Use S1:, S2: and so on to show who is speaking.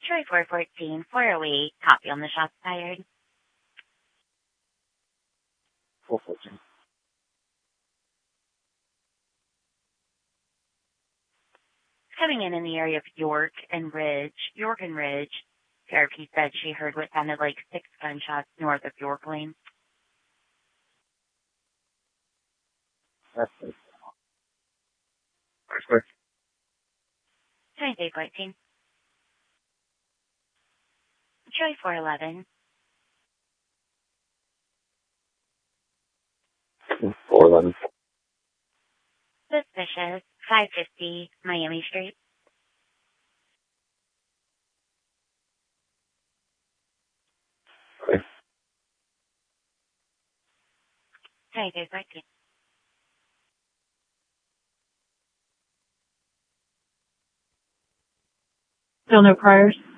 S1: Troy 414, 408, copy on the shots fired.
S2: 414.
S1: Coming in the area of York and Ridge, therapy said she heard what sounded like 6 gunshots north of York Lane.
S2: That's it. First,
S1: 2314. Troy 411.
S2: 411.
S1: Suspicious, 550 Miami Street.
S2: Okay.
S1: 2314.
S3: Still no priors?